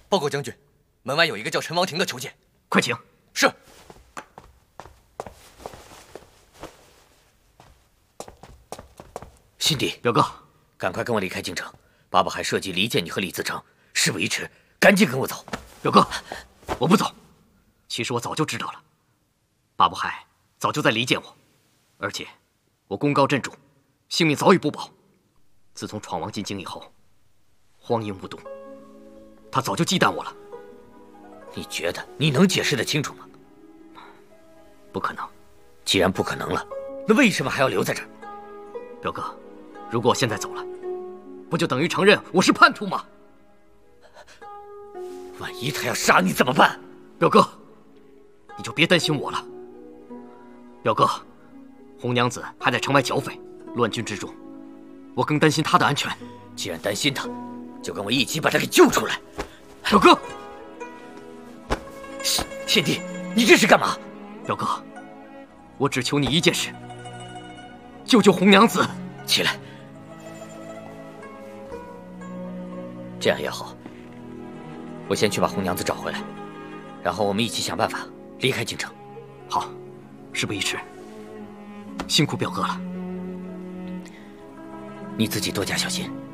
报告将军，门外有一个叫陈王庭的求见。 快请。 是。 辛迪， 表哥， 赶快跟我离开京城。八宝还设计离间你和李自成，事不宜迟，赶紧跟我走。 表哥，我不走。其实我早就知道了，八宝海早就在离间我，而且我功高震主，性命早已不保。自从闯王进京以后，荒淫无度，他早就忌惮我了。 你觉得你能解释得清楚吗？ 不可能。 既然不可能了，那为什么还要留在这儿？ 表哥，如果我现在走了，不就等于承认我是叛徒吗？ 万一他要杀你怎么办？ 表哥，你就别担心我了。表哥，红娘子还在城外剿匪，乱军之中，我更担心她的安全。 既然担心她，就跟我一起把她给救出来。 表哥， 贤弟，你这是干嘛？ 表哥，我只求你一件事，救救红娘子。 起来。这样也好，我先去把红娘子找回来，然后我们一起想办法离开京城。 好，事不宜迟。辛苦表哥了。 你自己多加小心。